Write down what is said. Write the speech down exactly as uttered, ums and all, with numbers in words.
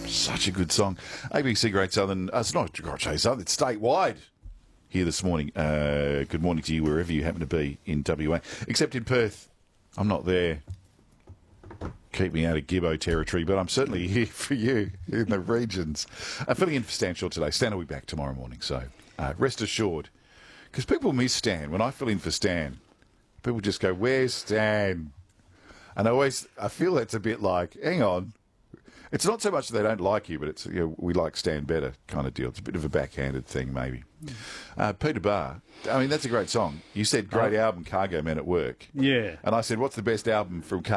Such a good song. A B C Great Southern. Uh, it's not Great Southern. It's statewide here this morning. Uh, good morning to you wherever you happen to be in W A. Except in Perth. I'm not there. Keep me out of Gibbo territory, but I'm certainly here for you in the regions. Uh, filling in for Stan Shaw today. Stan will be back tomorrow morning, so uh, rest assured. Because people miss Stan. When I fill in for Stan, people just go, "Where's Stan?" And I always, I feel that's a bit like, hang on. It's not so much that they don't like you, but it's, you know, we like Stan better kind of deal. It's a bit of a backhanded thing, maybe. Uh, Peter Barr, I mean, that's a great song. You said great Oh. album, Cargo Men at Work. Yeah. And I said, what's the best album from Cargo